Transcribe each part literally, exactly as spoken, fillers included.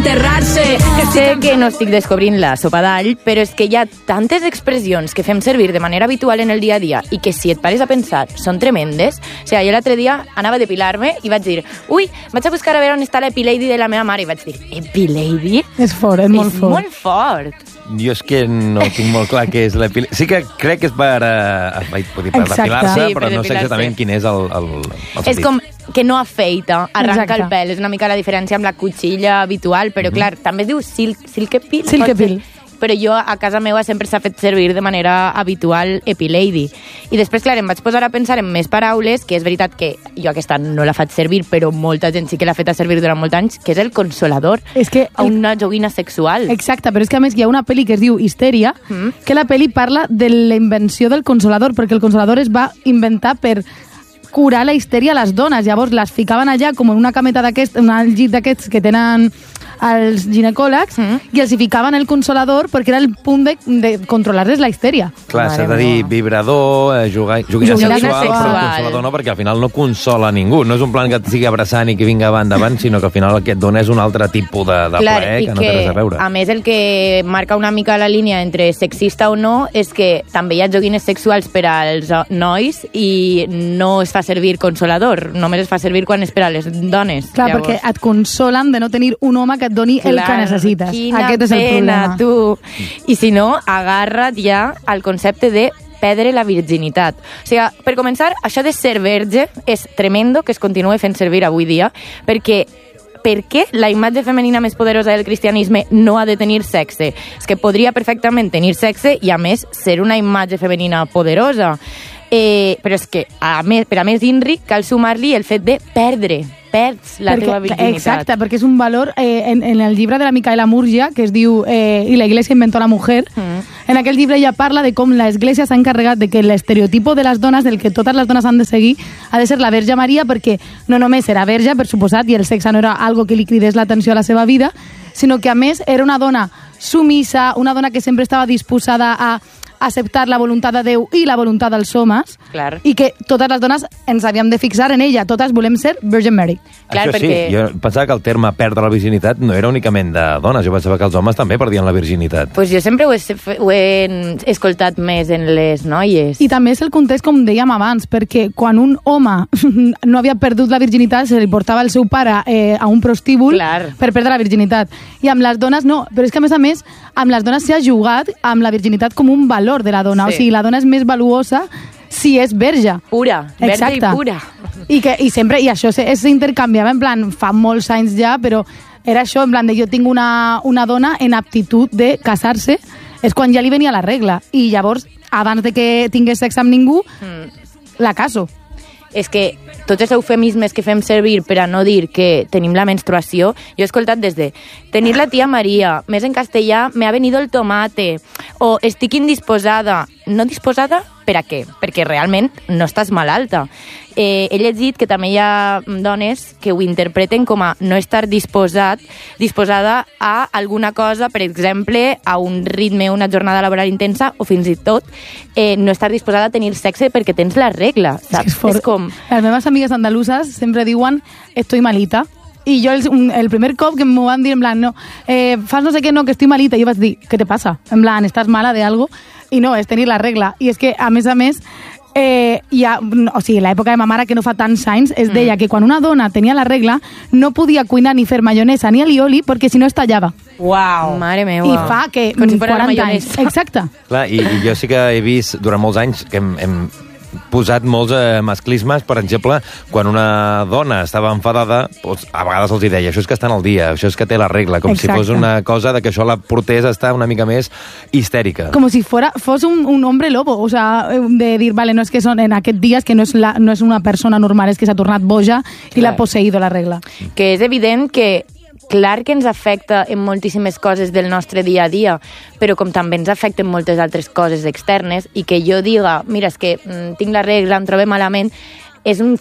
enterrarse. Sé que no estic descobrint la sopa d'all, però és que hi ha tantes expressions que fem servir de manera habitual en el dia a dia i que si et pares a pensar són tremendes. O sigui, jo l'altre dia anava a depilar-me i vaig dir, ui, vaig a buscar a veure on està l'Epilady de la meva mare, i vaig dir, Epilady? És fort, és molt és fort. molt fort. Jo és que no tinc molt clar què és l'epiladi. Sí que crec que és per, uh, per depilar-se, Sí, però per no sé depilar-se. exactament quin és el, el, el sentit. És com que no afeita, arranca Exacte. el pèl. És una mica la diferència amb la cuchilla habitual, però clar, també es diu sil silkepil. Silkepil. Però jo a casa meva sempre s'ha fet servir de manera habitual Epilady. I després, clar, em vaig posar a pensar en més paraules, que és veritat que jo aquesta no la faig servir, però molta gent sí que l'ha fet a servir durant molts anys, que és el consolador. És que a una joguina sexual. Exacte, però és que a més hi ha una pel·li que es diu Histèria, mm. que la pel·li parla de la invenció del consolador, perquè el consolador es va inventar per curar la histèria a les dones. Llavors les ficaven allà com en una cameta d'aquests, un llit d'aquests que tenen els ginecòlegs, mm. i els hi ficaven el consolador perquè era el punt de, de controlar-les la histèria. Clar, s'ha de dir vibrador, eh, jugar, joguina, Joguina sexual, sexual. però el consolador no, perquè al final no consola ningú. No és un plan que et sigui abraçant i que vinga endavant, sinó que al final el que et dona és un altre tipus de, de Clar, plaer i que no té res a veure. A més, el que marca una mica la línia entre sexista o no és que també hi ha joguines sexuals per als nois i no es fa servir consolador, només es fa servir quan és per a les dones. Clar, Llavors, perquè et consolen de no tenir un home que et doni el que necessites. Quina Aquest és el pena, problema. tu. I si no, agarra't ja al concepte de perdre la virginitat. O sigui, per començar, això de ser verge és tremendo que es continue fent servir avui dia, perquè per què la imatge femenina més poderosa del cristianisme no ha de tenir sexe? És que podria perfectament tenir sexe i, a més, ser una imatge femenina poderosa. Eh, però és que, a més, per a més d'Inri, cal sumar-li el fet de perdre, perds la perquè, teva virginitat. Exacte, perquè és un valor, eh, en, en el llibre de la Micaela Murgia, que es diu eh, I la Iglesia inventó la mujer, mm. en aquell llibre ella parla de com la Església s'ha encarregat de que l'estereotipo de les dones, del que totes les dones han de seguir, ha de ser la Verge Maria, perquè no només era verge, per suposat, i el sexe no era algo que li cridés l'atenció a la seva vida, sinó que, a més, era una dona sumisa, una dona que sempre estava disposada a acceptar la voluntat de Déu i la voluntat dels homes, Clar. i que totes les dones ens havíem de fixar en ella, totes volem ser Virgin Mary. Clar, Això sí, perquè- jo pensava que el terme perdre la virginitat no era únicament de dones, jo pensava que els homes també perdien la virginitat. Pues jo sempre ho he, ho he escoltat més en les noies. I també és el context, com dèiem abans, perquè quan un home no havia perdut la virginitat, se li portava el seu pare eh, a un prostíbul Clar. per perdre la virginitat. I amb les dones no, però és que a més a més, amb les dones s'ha jugat amb la virginitat com un valor de la dona. Sí. O sigui, la dona és més valuosa si és verge. Pura, verge Exacte. i pura. I, que, i sempre, i això s'intercanviava, en plan, fa molts anys ja, però era això, en plan, de jo tinc una, una dona en aptitud de casar-se, és quan ja li venia la regla. I llavors, abans de que tingués sexe amb ningú, mm. la caso. És que tots els eufemismes que fem servir per a no dir que tenim la menstruació, jo he escoltat des de tenir la tia Maria, més en castellà, me ha venido el tomate, o estic indisposada. No disposada per a què? Perquè realment no estàs malalta. Eh, he llegit que també hi ha dones que ho interpreten com a no estar disposat, disposada a alguna cosa, per exemple, a un ritme, una jornada laboral intensa, o fins i tot eh, no estar disposada a tenir sexe perquè tens la regla, saps? És, fort. És com... Les meves amigues andaluses sempre diuen estoy malita. I jo el, el primer cop que m'ho van dir en plan, no, eh, fas no sé què, no, que estic malita, i jo vaig dir, què te passa? En plan, estàs mala de algo? I no, és tenir la regla. I és que, a més a més, eh, hi ha, o sigui, l'època de ma mare, que no fa tants anys, es mm. deia que quan una dona tenia la regla no podia cuinar ni fer maionesa ni alioli perquè si no es tallava. Uau, mare meva. I fa que Com si fora la quaranta anys. maionesa. Exacte. Clar, i, i jo sí que he vist durant molts anys que hem, hem posat molts eh, masclismes, per exemple, quan una dona estava enfadada, doncs, a vegades els hi deia, això és que està al dia, això és que té la regla, com Exacte. si fos una cosa de que això la portés a estar una mica més histèrica. Como si fuera, fos un, un hombre lobo, o sea, de dir, vale, no és que són en aquest dia, és que no és, la, no és una persona normal, és que s'ha tornat boja i Clar. l'ha posseïdo la regla. Que és evident que clar que ens afecta en moltíssimes coses del nostre dia a dia, però com també ens afecten moltes altres coses externes, i que jo diga, mira, és que mm, tinc la regla, em trobo malament, és un fet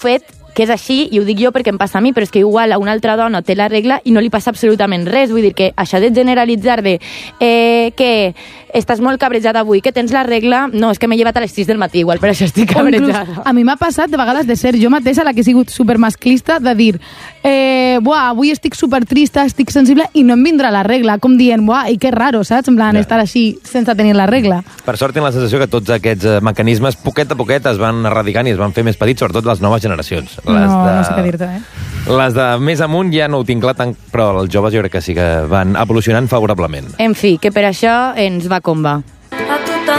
que és així, i ho dic jo perquè em passa a mi, però és que igual a una altra dona té la regla i no li passa absolutament res. Vull dir que això de generalitzar de eh, que estàs molt cabrejada avui, que tens la regla, no, és que m'he llevat a les sis del matí, igual per això estic cabrejada. Inclús, a mi m'ha passat de vegades de ser jo mateixa la que he sigut supermasclista, de dir eh, buah, avui estic supertrista, estic sensible i no em vindrà la regla, com dient, buah, i que raro, saps? En plan, ja. estar així sense tenir la regla. Per sort tinc la sensació que tots aquests eh, mecanismes poquet a poquet es van erradicant i es van fer més petits, sobretot les noves generacions. Les no, de... no sé què dir-te, eh? Les de més amunt ja no ho tinc clar tant, però els joves jo crec que sí que van evolucionant favorablement. En fi, que per això ens va com va.